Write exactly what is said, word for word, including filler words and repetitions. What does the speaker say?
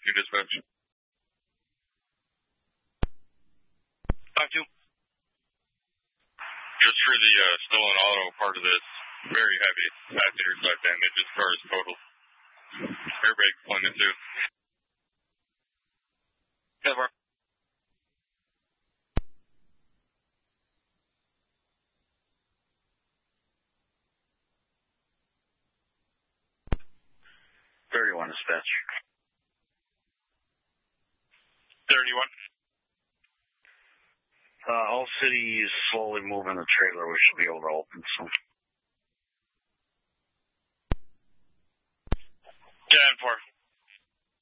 two dispatch. five two. Just for the uh, stolen auto part of this, very heavy. Passenger side damage. This car is total. Airbag pointed too. Cover. thirty-one dispatch. thirty-one. Uh, all cities slowly moving the trailer. We should be able to open soon. ten four.